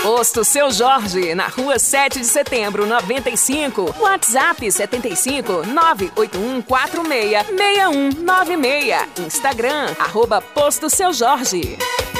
Posto Seu Jorge, na rua 7 de setembro, 95. WhatsApp 75 981466196. Instagram, @Posto Seu Jorge.